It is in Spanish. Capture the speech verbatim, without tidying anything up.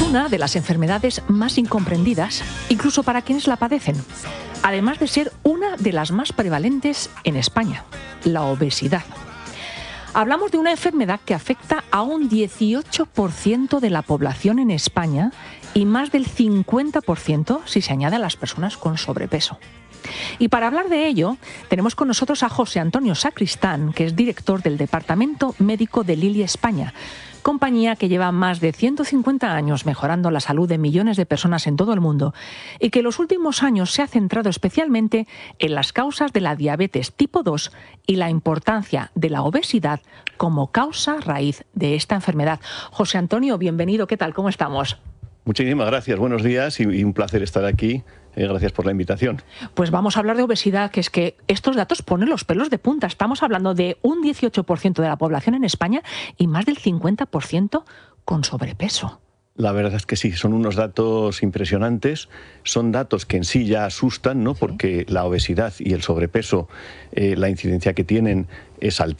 una de las enfermedades más incomprendidas, incluso para quienes la padecen, además de ser una de las más prevalentes en España, la obesidad. Hablamos de una enfermedad que afecta a un dieciocho por ciento de la población en España y más del cincuenta por ciento si se añade a las personas con sobrepeso. Y para hablar de ello, tenemos con nosotros a José Antonio Sacristán, que es director del Departamento Médico de Lilly España, compañía que lleva más de ciento cincuenta años mejorando la salud de millones de personas en todo el mundo y que en los últimos años se ha centrado especialmente en las causas de la diabetes tipo dos y la importancia de la obesidad como causa raíz de esta enfermedad. José Antonio, bienvenido. ¿Qué tal? ¿Cómo estamos? Muchísimas gracias. Buenos días y, y un placer estar aquí. Eh, gracias por la invitación. Pues vamos a hablar de obesidad, que es que estos datos ponen los pelos de punta. Estamos hablando de un dieciocho por ciento de la población en España y más del cincuenta por ciento con sobrepeso. La verdad es que sí, son unos datos impresionantes, son datos que en sí ya asustan, ¿no? Sí. Porque la obesidad y el sobrepeso, eh, la incidencia que tienen es altísima.